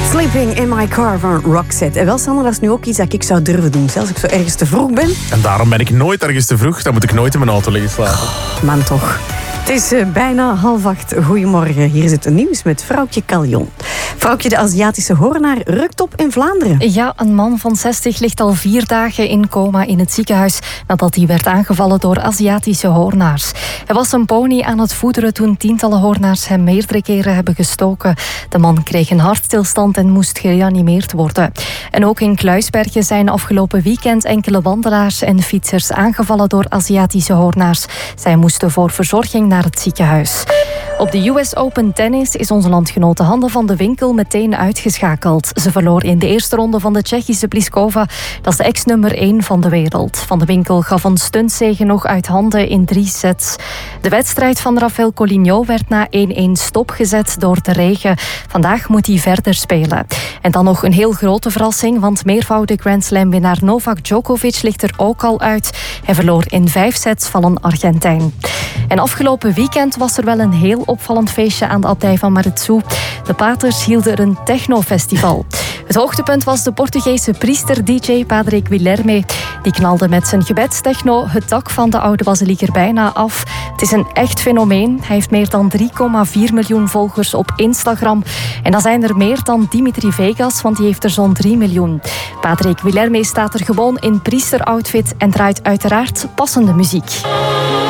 Sleeping in my car van Roxette. En wel, Sander, dat is nu ook iets dat ik zou durven doen. Zelfs als ik zo ergens te vroeg ben. En daarom ben ik nooit ergens te vroeg. Dan moet ik nooit in mijn auto liggen slapen. Man toch. Het is bijna 7:30. Goedemorgen. Hier is het nieuws met vrouwtje Caljon. Vrouwtje, de Aziatische hoornaar, rukt op in Vlaanderen. Ja, een man van 60 ligt al 4 dagen in coma in het ziekenhuis nadat hij werd aangevallen door Aziatische hoornaars. Hij was een pony aan het voederen toen tientallen hoornaars hem meerdere keren hebben gestoken. De man kreeg een hartstilstand en moest gereanimeerd worden. En ook in Kluisbergen zijn afgelopen weekend enkele wandelaars en fietsers aangevallen door Aziatische hoornaars. Zij moesten voor verzorging naar het ziekenhuis. Op de US Open Tennis is onze landgenote Hande van de Winkel meteen uitgeschakeld. Ze verloor in de eerste ronde van de Tsjechische Pliskova. Dat is de ex-nummer 1 van de wereld. Van de Winkel gaf een stuntzege nog uit handen in 3 sets. De wedstrijd van Rafael Colinho werd na 1-1 stopgezet door de regen. Vandaag moet hij verder spelen. En dan nog een heel grote verrassing, want meervoudig Grand Slam-winnaar Novak Djokovic ligt er ook al uit. Hij verloor in 5 sets van een Argentijn. En afgelopen weekend was er wel een heel opvallend feestje aan de abdij van Maretsu. De paters hielden er een technofestival. Het hoogtepunt was de Portugese priester-dj Padre Guilherme. Die knalde met zijn gebedstechno het dak van de oude basiliek er bijna af. Het is een echt fenomeen. Hij heeft meer dan 3,4 miljoen volgers op Instagram. En dat zijn er meer dan Dimitri Vegas, want die heeft er zo'n 3 miljoen. Padre Guilherme staat er gewoon in priesteroutfit en draait uiteraard passende muziek.